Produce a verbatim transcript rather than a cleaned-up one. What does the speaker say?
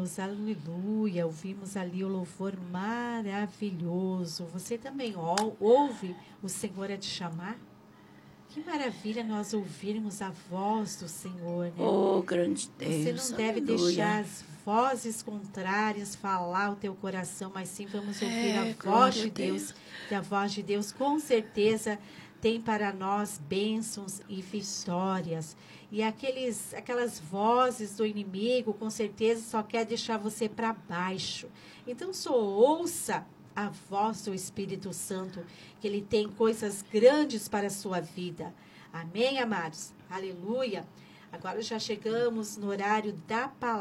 Deus, aleluia. Ouvimos ali o louvor maravilhoso. Você também ou- ouve o Senhor a te chamar? Que maravilha nós ouvirmos a voz do Senhor, né? Oh, grande Deus, Você não deve aleluia. deixar as vozes contrárias falar o teu coração, mas sim vamos ouvir É, a voz glória de a Deus. Deus. E a voz de Deus com certeza tem para nós bênçãos e vitórias. E aqueles, aquelas vozes do inimigo, com certeza, só quer deixar você para baixo. Então, só ouça a voz do Espírito Santo, que ele tem coisas grandes para a sua vida. Amém, amados? Aleluia. Agora já chegamos no horário da palavra.